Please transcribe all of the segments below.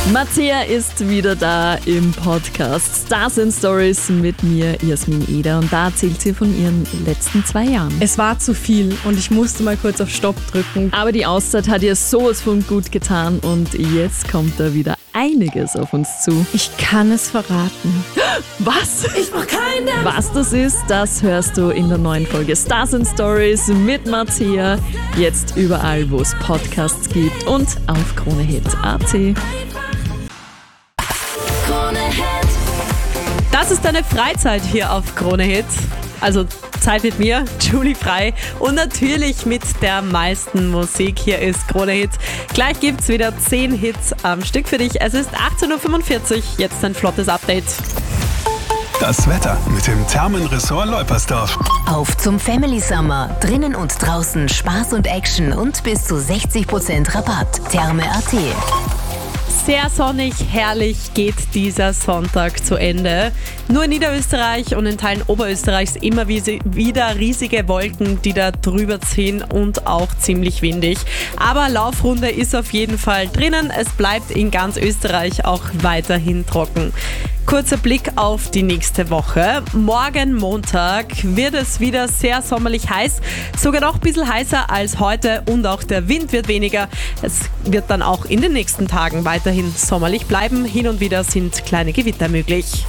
Mattea ist wieder da im Podcast Stars in Stories mit mir, Jasmin Eder. Und da erzählt sie von ihren letzten 2 Jahren. Es war zu viel und ich musste mal kurz auf Stopp drücken. Aber die Auszeit hat ihr sowas von gut getan und jetzt kommt da wieder einiges auf uns zu. Ich kann es verraten. Was? Ich mach keine. Was das ist, das hörst du in der neuen Folge Stars in Stories mit Mattea. Jetzt überall, wo es Podcasts gibt und auf KroneHit.at. Das ist deine Freizeit hier auf KroneHit. Also Zeit mit mir, Julie Frei, und natürlich mit der meisten Musik. Hier ist KroneHit. Gleich gibt's wieder 10 Hits am Stück für dich. Es ist 18.45 Uhr, jetzt ein flottes Update. Das Wetter mit dem Thermenressort Leupersdorf. Auf zum Family Summer. Drinnen und draußen Spaß und Action und bis zu 60% Rabatt. Therme.at. Sehr sonnig, herrlich geht dieser Sonntag zu Ende. Nur in Niederösterreich und in Teilen Oberösterreichs immer wieder riesige Wolken, die da drüber ziehen und auch ziemlich windig. Aber Laufrunde ist auf jeden Fall drinnen. Es bleibt in ganz Österreich auch weiterhin trocken. Kurzer Blick auf die nächste Woche. Morgen Montag wird es wieder sehr sommerlich heiß, sogar noch ein bisschen heißer als heute und auch der Wind wird weniger. Es wird dann auch in den nächsten Tagen weiterhin sommerlich bleiben. Hin und wieder sind kleine Gewitter möglich.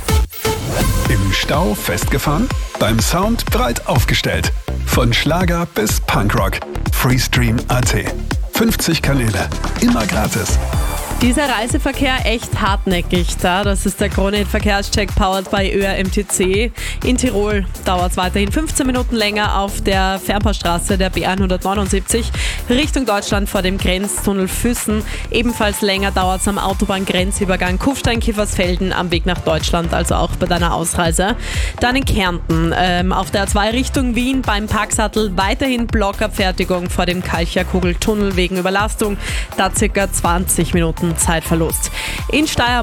Im Stau festgefahren? Beim Sound breit aufgestellt. Von Schlager bis Punkrock. Freestream.at. 50 Kanäle. Immer gratis. Dieser Reiseverkehr echt hartnäckig da. Das ist der KroneHit-Verkehrscheck powered by ÖRMTC. In Tirol dauert es weiterhin 15 Minuten länger auf der Fernpassstraße der B179 Richtung Deutschland vor dem Grenztunnel Füssen. Ebenfalls länger dauert es am Autobahngrenzübergang Kufstein-Kiefersfelden am Weg nach Deutschland, also auch bei deiner Ausreise. Dann in Kärnten auf der A2 Richtung Wien beim Parksattel weiterhin Blockabfertigung vor dem Kalcher-Kugeltunnel wegen Überlastung. Da circa 20 Minuten Zeitverlust. In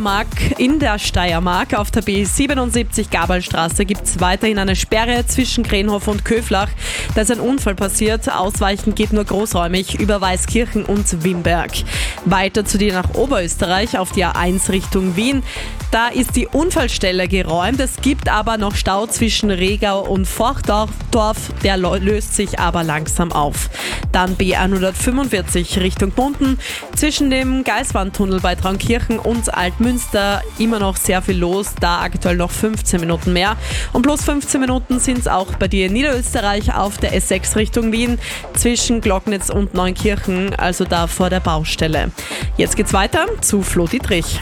der Steiermark auf der B77 Gabalstraße gibt es weiterhin eine Sperre zwischen Krenhof und Köflach. Da ist ein Unfall passiert. Ausweichen geht nur großräumig über Weißkirchen und Wimberg. Weiter zu dir nach Oberösterreich auf die A1 Richtung Wien. Da ist die Unfallstelle geräumt. Es gibt aber noch Stau zwischen Regau und Forchdorf. Der löst sich aber langsam auf. Dann B145 Richtung Bunden. Zwischen dem Geiswandtunnel bei Traunkirchen und Altmünster immer noch sehr viel los. Da aktuell noch 15 Minuten mehr. Und plus 15 Minuten sind es auch bei dir in Niederösterreich auf der S6 Richtung Wien. Zwischen Glocknitz und Neunkirchen, also da vor der Baustelle. Jetzt geht's weiter zu Flo Dietrich.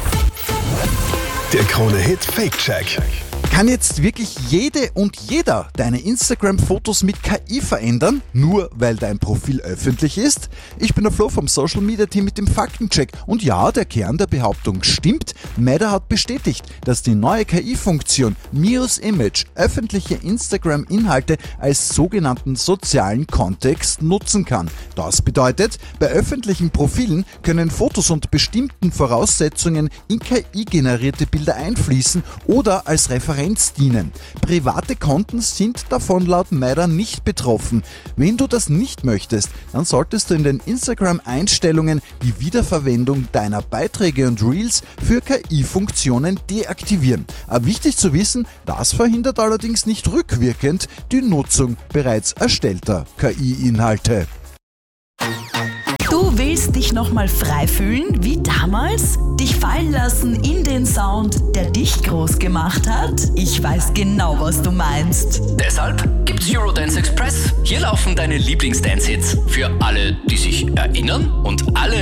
Der KroneHit Fake-Check. Kann jetzt wirklich jede und jeder deine Instagram-Fotos mit KI verändern, nur weil dein Profil öffentlich ist? Ich bin der Flo vom Social Media Team mit dem Faktencheck und ja, der Kern der Behauptung stimmt. Meta hat bestätigt, dass die neue KI-Funktion Mirror's Image öffentliche Instagram-Inhalte als sogenannten sozialen Kontext nutzen kann. Das bedeutet, bei öffentlichen Profilen können Fotos unter bestimmten Voraussetzungen in KI-generierte Bilder einfließen oder als Referenz dienen. Private Konten sind davon laut Meta nicht betroffen. Wenn du das nicht möchtest, dann solltest du in den Instagram-Einstellungen die Wiederverwendung deiner Beiträge und Reels für KI-Funktionen deaktivieren. Aber wichtig zu wissen, das verhindert allerdings nicht rückwirkend die Nutzung bereits erstellter KI-Inhalte. Du willst dich nochmal frei fühlen, wie damals? Dich fallen lassen in den Sound, der dich groß gemacht hat? Ich weiß genau, was du meinst. Deshalb gibt's Eurodance Express. Hier laufen deine Lieblings-Dance-Hits. Für alle, die sich erinnern und alle,